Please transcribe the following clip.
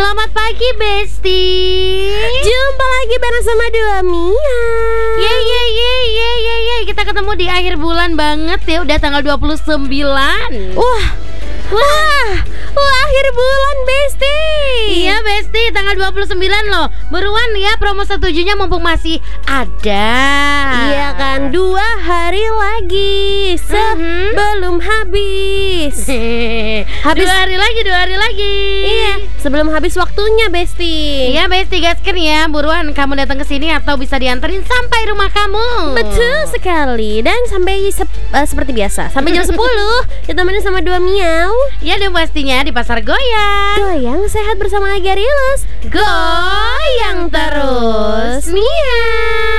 Selamat pagi Besti. Jumpa lagi bareng sama Dua Mia. Yeay, kita ketemu di akhir bulan banget ya. Udah tanggal 29. Wah, akhir bulan Besti. Iya Besti, tanggal 29 loh. Buruan ya, promo setujunya mumpung masih ada. Iya kan, 2 hari lagi sebelum habis. Habis 2 hari lagi. Iya, sebelum habis waktunya Besti. Iya Besti, gaskan ya. Buruan kamu datang ke sini atau bisa dianterin sampai rumah kamu. Betul sekali. Dan sampai seperti biasa, sampai jam 10 ditemenin sama Dua Miau. Ya dong pastinya di Pasar Goyang. Goyang sehat bersama Agarilus. Goyang terus, Mia.